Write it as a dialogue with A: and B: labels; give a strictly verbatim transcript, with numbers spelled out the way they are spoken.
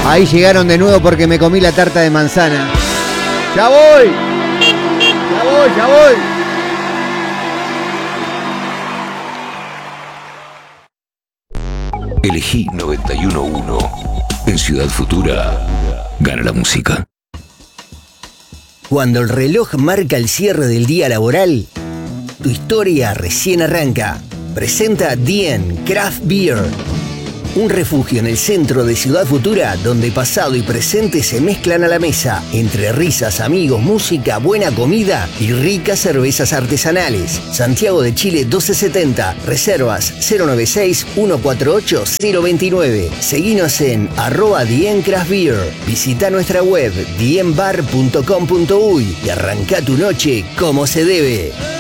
A: Ahí llegaron de nuevo porque me comí la tarta de manzana. ¡Ya voy! ¡Ya voy, ya voy!
B: Elegí noventa y uno punto uno. En Ciudad Futura, gana la música.
C: Cuando el reloj marca el cierre del día laboral, tu historia recién arranca. Presenta Dien Craft Beer, un refugio en el centro de Ciudad Futura donde pasado y presente se mezclan a la mesa entre risas, amigos, música, buena comida y ricas cervezas artesanales. Santiago de Chile doce setenta, reservas cero nueve seis, uno cuatro ocho, cero dos nueve. Seguinos en arroba Dien Craft Beer. Visita nuestra web dien bar punto com punto uy y arranca tu noche como se debe.